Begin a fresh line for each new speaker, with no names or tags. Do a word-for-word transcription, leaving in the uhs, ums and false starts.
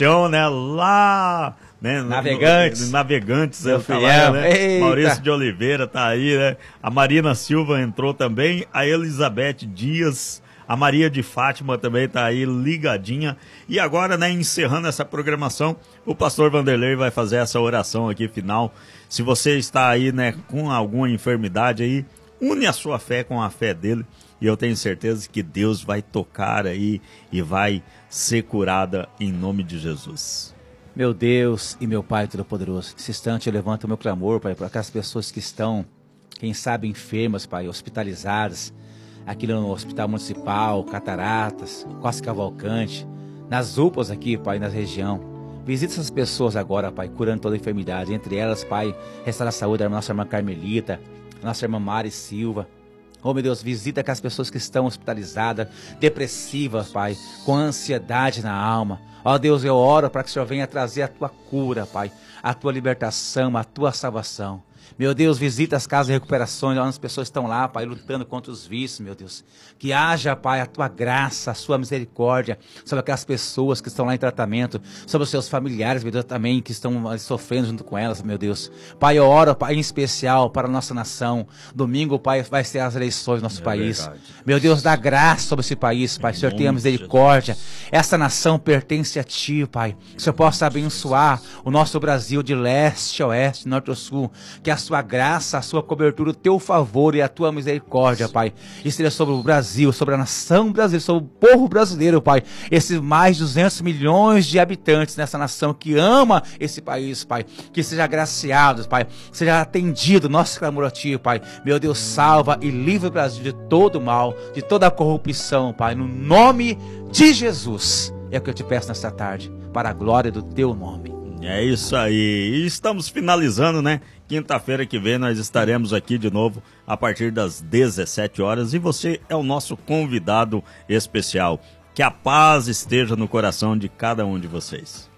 Então, né, lá... Né,
Navegantes.
No, no, Navegantes,
Meu
tá lá, né?
Eita.
Maurício de Oliveira tá aí, né? A Marina Silva entrou também, a Elizabeth Dias, a Maria de Fátima também tá aí ligadinha. E agora, né, encerrando essa programação, o pastor Vanderlei vai fazer essa oração aqui final. Se você está aí, né, com alguma enfermidade aí, une a sua fé com a fé dele. E eu tenho certeza que Deus vai tocar aí e vai ser curada em nome de Jesus.
Meu Deus e meu Pai Todo-Poderoso, nesse instante eu levanto o meu clamor, Pai, para aquelas pessoas que estão, quem sabe, enfermas, Pai, hospitalizadas, aqui no Hospital Municipal, Cataratas, Costa Cavalcante, nas U P As aqui, Pai, na região. Visita essas pessoas agora, Pai, curando toda a enfermidade. Entre elas, Pai, restaura a saúde da nossa irmã Carmelita, nossa irmã Mari Silva. Oh, meu Deus, visita aquelas pessoas que estão hospitalizadas, depressivas, Pai, com ansiedade na alma. Ó, Deus, eu oro para que o Senhor venha trazer a tua cura, Pai, a tua libertação, a tua salvação. Meu Deus, visita as casas de recuperações, onde as pessoas estão lá, Pai, lutando contra os vícios, meu Deus. Que haja, Pai, a tua graça, a sua misericórdia sobre aquelas pessoas que estão lá em tratamento, sobre os seus familiares, meu Deus, também, que estão sofrendo junto com elas, meu Deus. Pai, eu oro, Pai, em especial para a nossa nação. Domingo, Pai, vai ser as eleições do nosso é país. Verdade. Meu Deus, dá graça sobre esse país, Pai. O Senhor tenha misericórdia. Essa nação pertence a Ti, Pai. Que o Senhor possa abençoar o nosso Brasil de leste a oeste, norte ao sul. Que a sua graça, a sua cobertura, o teu favor e a tua misericórdia, Pai, esteja sobre o Brasil, sobre a nação brasileira, sobre o povo brasileiro, Pai, esses mais de duzentos milhões de habitantes nessa nação que ama esse país, Pai, que seja agraciado, Pai, seja atendido nosso clamor a Ti, Pai. Meu Deus, salva e livra o Brasil de todo mal, de toda a corrupção, Pai, no nome de Jesus. É o que eu te peço nesta tarde, para a glória do teu nome.
É isso aí. E estamos finalizando, né? Quinta-feira que vem nós estaremos aqui de novo a partir das dezessete horas e você é o nosso convidado especial. Que a paz esteja no coração de cada um de vocês.